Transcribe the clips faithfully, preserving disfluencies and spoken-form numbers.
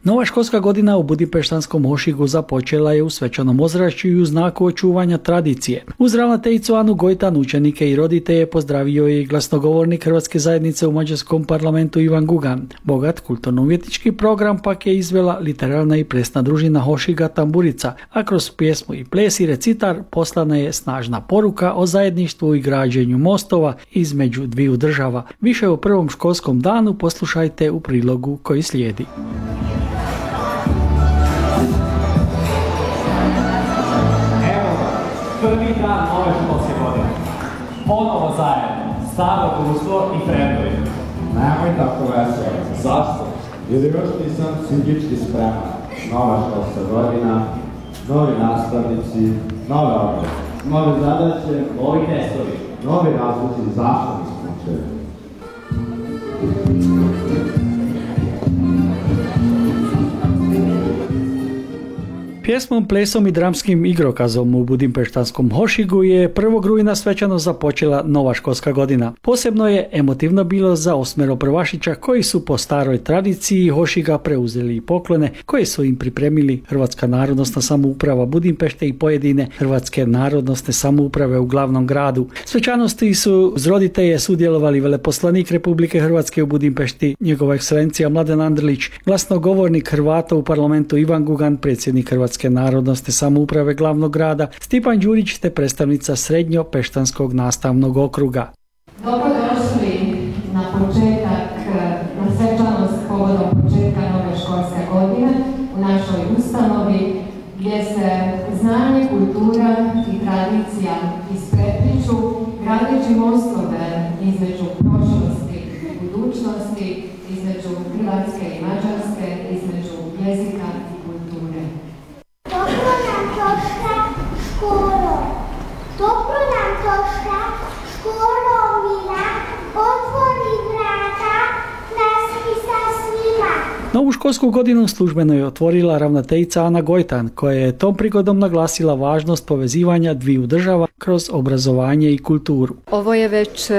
Nova školska godina u Budimpeštanskom Hošigu započela je u svečanom ozračju i u znaku očuvanja tradicije. Uz ravnateljicu Anu Gojtan, učenike i roditelje pozdravio je i glasnogovornik Hrvatske zajednice u Mađarskom parlamentu Ivan Gugan. Bogat kulturno-umjetnički program pak je izvela literarna i plesna družina Hošiga Tamburica, a kroz pjesmu i ples i recitar poslana je snažna poruka o zajedništvu i građenju mostova između dviju država. Više o prvom školskom danu poslušajte u prilogu koji slijedi. Prvi dan nove školske godine. Ponovo zajedno, staro društvo i trendovi. Nemoj tako veselo. Zašto? Jer još nisam psihički spreman. Nova školska godina, novi nastavnici, nove obaveze, nove zadaće, novi testovi, novi razlozi zašto nismo učili. Pjesmom, plesom i dramskim igrokazom u Budimpeštanskom Hošigu je prvog rujna svečano započela nova školska godina. Posebno je emotivno bilo za osmero prvašića koji su po staroj tradiciji Hošiga preuzeli poklone koje su im pripremili Hrvatska narodnosna samouprava Budimpešte i pojedine Hrvatske narodnosne samouprave u glavnom gradu. Svečanosti su uz roditelje sudjelovali veleposlanik Republike Hrvatske u Budimpešti, njegova ekscelencija Mladen Andrlić, glasnogovornik Hrvata u parlamentu Ivan Gugan, predsjednik Hrvatske narodnosne samouprave glavnog grada Stipan Đurić te predstavnica Srednjopeštanskog nastavnog okruga. Dobrodošli na početak, na svečanost povodom početka nove školske godine u našoj ustanovi gdje se znanje, kultura i tradicija isprepliću gradeći mostove između prošlosti i budućnosti, između Hrvatske i Mađarske, između jezika i kulture. Dobro nam košta školo, dobro nam košta školo mina, otvori vrata, nas i sa svima. Novu školsku godinu službeno je otvorila ravnateljica Ana Gojtan, koja je tom prigodom naglasila važnost povezivanja dviju država kroz obrazovanje i kulturu. Ovo je već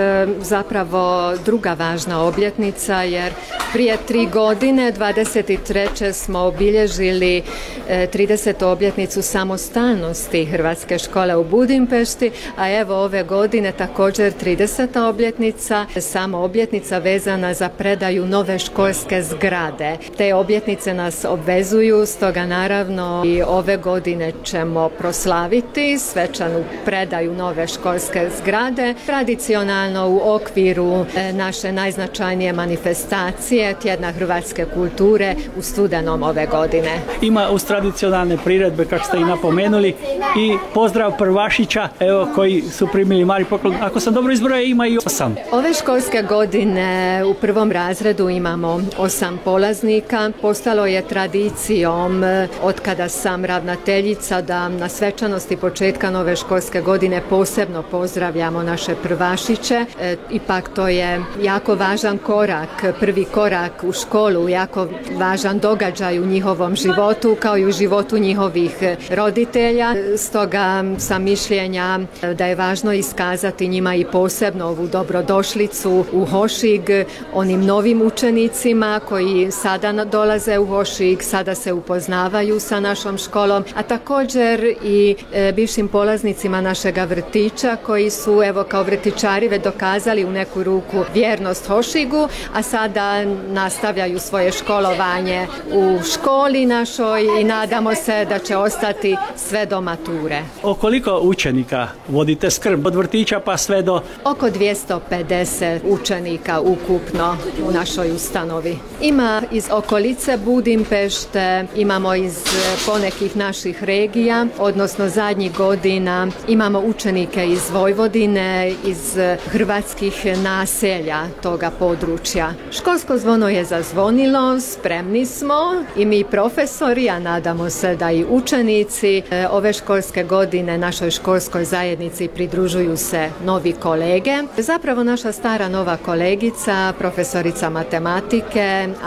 zapravo druga važna obljetnica jer prije tri godine, dvadeset treće smo obilježili tridesetu obljetnicu samostalnosti Hrvatske škole u Budimpešti, a evo ove godine također trideseta obljetnica, samo obljetnica vezana za predaju nove školske zgrade. Te obljetnice nas obvezuju, stoga naravno i ove godine ćemo proslaviti svečanu predaju nove školske zgrade, tradicionalno u okviru naše najznačajnije manifestacije Tjedna hrvatske kulture u studenom ove godine. Ima uz tradicionalne priredbe, kako ste i napomenuli, i pozdrav prvašića, evo, koji su primili mali poklon. Ako sam dobro izbrojao, ima i osam. Ove školske godine u prvom razredu imamo osam polaznika. Postalo je tradicijom od kada sam ravnateljica da na svečanosti početka nove školske godine posebno pozdravljamo naše prvašiće. E, ipak to je jako važan korak, prvi korak u školu, jako važan događaj u njihovom životu kao i u životu njihovih roditelja. Stoga sam mišljenja da je važno iskazati njima i posebno ovu dobrodošlicu u Hošig, onim novim učenicima koji sada dolaze u Hošig, sada se upoznavaju sa našom školom, a također i e, bivšim polaznicima našega vrtića koji su evo kao vrtićari već dokazali u neku ruku vjernost Hošigu, a sada nastavljaju svoje školovanje u školi našoj i nadamo se da će ostati sve do mature. O koliko učenika vodite skrb od vrtića pa sve do... Oko dvjesto pedeset učenika ukupno u našoj ustanovi. Ima iz okolice Budimpešte, imamo iz ponekih naših regija, odnosno zadnjih godina imamo učenike iz Vojvodine, iz hrvatskih naselja toga područja. Školsko zvono je zazvonilo, spremni smo i mi profesori, a nadamo se da i učenici ove školske godine našoj školskoj zajednici pridružuju se novi kolege. Zapravo naša stara nova kolegica, profesorica matematike Ana Marija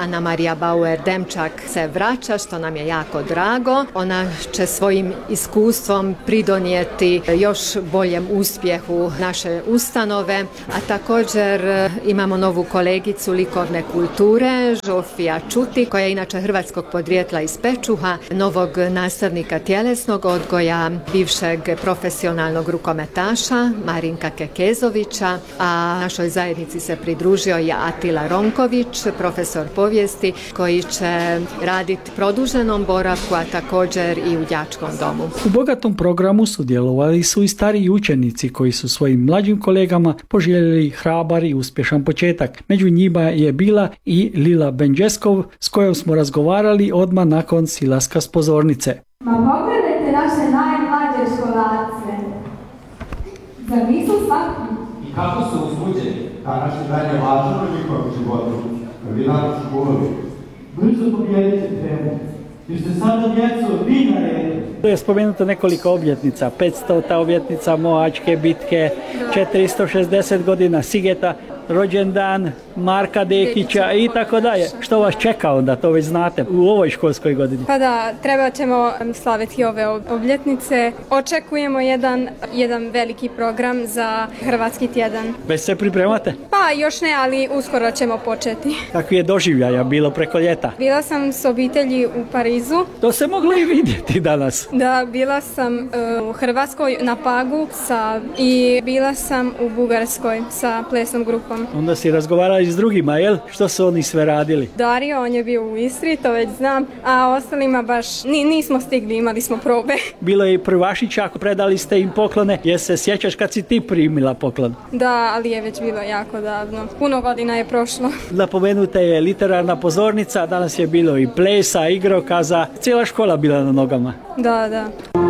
Marija Bauer-Demčak se vraća, što nam je jako drago. Ona će svojim iskustvom pridonijeti još boljem uspjehu naše ustanove, a također imamo novu kolegicu likovne kulture, Žofija Čuti, koja je inače hrvatskog podrijetla iz Pečuha, novog nastavnika tjelesnog odgoja, bivšeg profesionalnog rukometaša Marinka Kekezovića, a našoj zajednici se pridružio i Atila Ronković, profesor povijesti, koji će raditi produženom boravku, a također i u đačkom domu. U bogatom programu sudjelovali su i stariji učenici koji su svojim mlađim kolegama poželjeli hrabar i uspješan početak. Među njima je bila i Lila Benđeskov, s kojom smo razgovarali odmah nakon silaska s pozornice. Ma pogledajte naše najmlađe školarce. Zar nisu svaki? I kako su uzbuđeni? A naše danje važno u njihovom životu. Vi nam školovi. Brzo pobjedite temu. Jer ste sada djeco vi na redu. Tu je spomenuto nekoliko obljetnica. petstota obljetnica Mohačke bitke, četiristo šezdeset godina Sigeta, rođendan Marka Dekića i tako dalje. Što vas čeka onda, to već znate, u ovoj školskoj godini? Pa da, treba ćemo slaviti ove obljetnice. Očekujemo jedan, jedan veliki program za Hrvatski tjedan. Već se pripremate? Pa još ne, ali uskoro ćemo početi. Kakvi je doživljaja bilo preko ljeta? Bila sam s obitelji u Parizu. To se moglo i vidjeti danas. Da, bila sam uh, u Hrvatskoj na Pagu sa, i bila sam u Bugarskoj sa plesnom grupom. Onda si razgovarali s drugima, jel? Što su oni sve radili? Dario, on je bio u Istri, to već znam, a ostalima baš ni, nismo stigli, imali smo probe. Bilo je i prvašića, predali ste im poklone, jer se sjećaš kad si ti primila poklon? Da, ali je već bilo jako davno. Puno godina je prošlo. Napomenuta je literarna pozornica, danas je bilo i plesa, igrokaza, cijela škola bila na nogama. Da, da.